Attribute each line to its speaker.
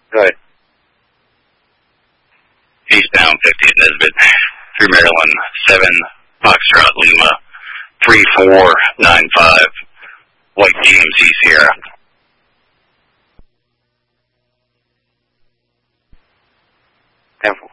Speaker 1: Go ahead.
Speaker 2: Eastbound 50 Nesbitt through Maryland, 7 Foxtrot Lima, 3495, White GMC Sierra.
Speaker 1: 10-4.